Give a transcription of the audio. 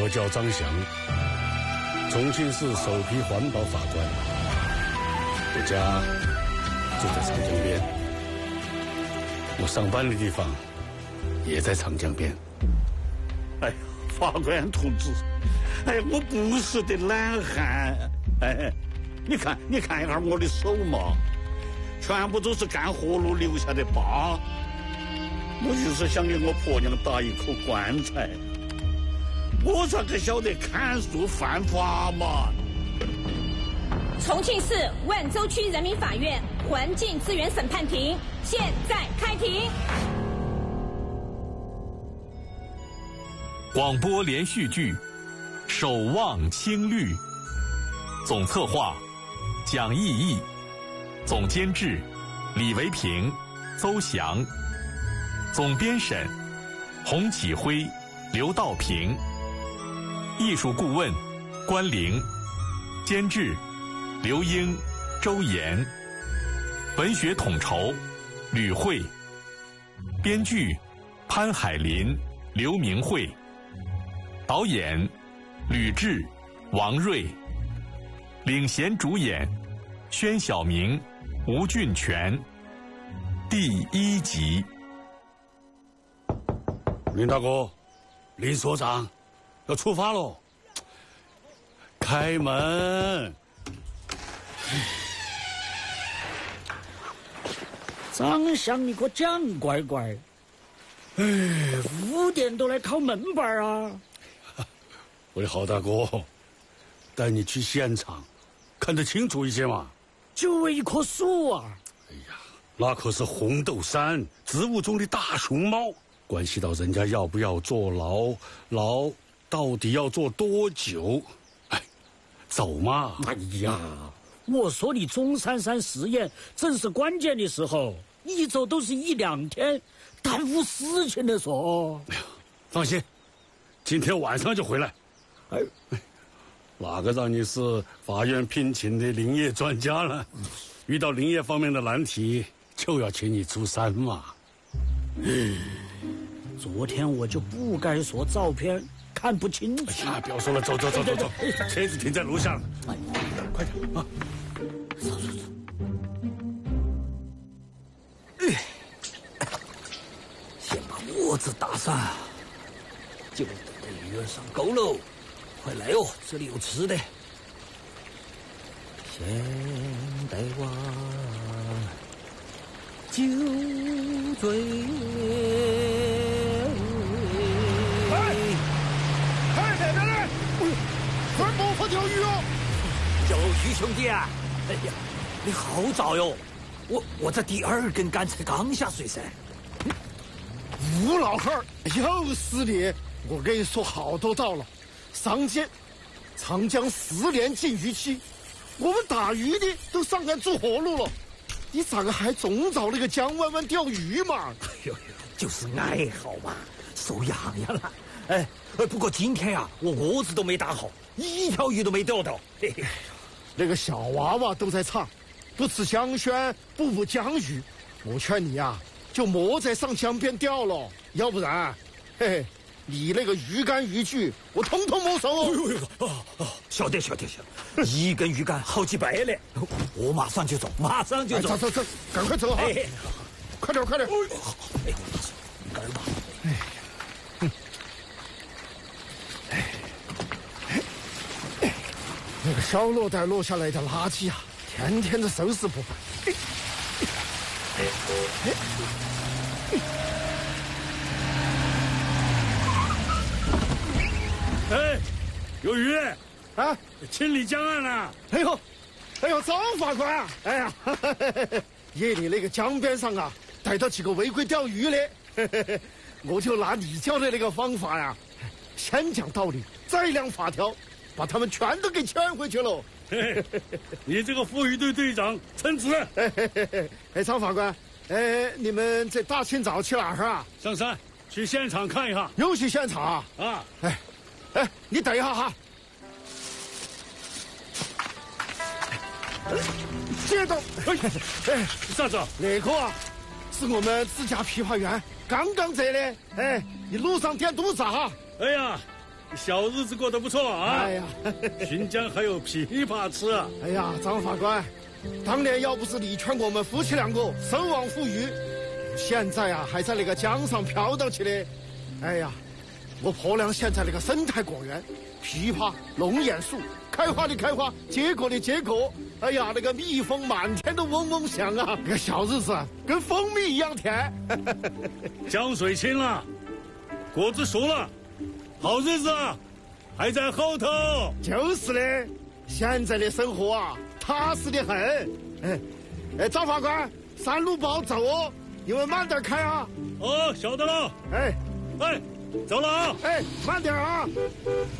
我叫张翔，重庆市首批环保法官。我家就在长江边，我上班的地方也在长江边。哎呀，法官同志，哎，我不是的懒汉，哎，你看一下我的手嘛，全部都是干活路留下的疤。我就是想给我婆娘打一口棺材，我咋个晓得砍树犯法嘛？ 重庆市万州区人民法院环境资源审判庭现在开庭。 广播连续剧《守望青绿》，总策划蒋毅毅，总监制李维平、邹翔，总编审洪启辉、刘道平，艺术顾问关凌，监制刘英、周岩，文学统筹吕慧，编剧潘海林、刘明慧，导演吕志、王瑞，领衔主演宣晓明、吴俊全。第1集。 林大哥，林所长，要出发喽！开门！ 张翔，你个蒋乖乖，哎，5点都来敲门板啊！ 我的好大哥，带你去现场，看得清楚一些嘛。 就为一棵树啊！ 哎呀，那可是红豆杉，植物中的大熊猫，关系到人家要不要坐牢，牢到底要坐多久？哎，走嘛！ 哎呀，我说你钟珊珊实验正是关键的时候，一走都是1、2天，耽误事情的说。 哎呀，放心，今天晚上就回来。哎，哪个让你是法院聘请的林业专家了？遇到林业方面的难题，就要请你出山嘛。 昨天我就不该说照片看不清楚。 哎呀，不要说了，走，车子停在楼下了。快点啊！ 走。先把窝子打上，就等着鱼儿上钩喽。快来哦，这里有吃的。先带我酒醉。来，快模仿钓鱼哦！钓鱼兄弟啊，哎呀，你好早哟！我这第2根杆才刚下水噻。 吴老汉儿又失礼，我跟你说好多道了。上届长江4年禁渔期，我们打鱼的都上岸做活路了，你咋个还总找那个江湾湾钓鱼嘛？ 哎呦，就是爱好嘛，手痒痒了。哎，不过今天啊，我窝子都没打好，1条鱼都没钓到。嘿嘿， 那个小娃娃都在唱，不吃香萱，不捕江鱼。我劝你呀，就莫再上江边钓了，要不然，嘿嘿。你那个鱼竿渔具，我统统没收哦！ 晓得，1根鱼竿好几百嘞，我马上就走，走， 赶快走哈！快点！哎呦， 杆儿吧！ 那个小落袋落下来的垃圾啊，天天的收拾不完。 哎，有鱼啊！ 清理江岸了。 哎呦，张法官啊！哎呀，夜里那个江边上啊，逮到几个违规钓鱼的，我就拿你教的那个方法呀，先讲道理，再量法条，把他们全都给牵回去了。 你这个妇渔队队长称职。 哎，张法官，你们这大清早去哪儿啊？ 上山去现场看一下。 又去现场啊？ 啊！ 哎，你等一下哈。接到， 啥子？ 那个啊，是我们自家批发员刚刚摘的。哎，你路上点肚子哈。 哎呀， 小日子过得不错啊！ 哎呀， 新疆还有枇杷吃啊！ 哎呀，张法官，当年要不是你劝我们夫妻两个守望富裕，现在啊还在那个江上飘荡起的。哎呀，我婆娘现在那个生态果园，枇杷、龙眼树，开花的开花，结果的结果。哎呀，那个蜜蜂满天都嗡嗡响啊！那个小日子跟蜂蜜一样甜。 江水清了，果子熟了，好日子还在后头。 就是的，现在的生活啊，踏实的很。张法官，山路不好走哦，你们慢点开啊。 哦，晓得了。 哎， 走了啊。 慢点啊。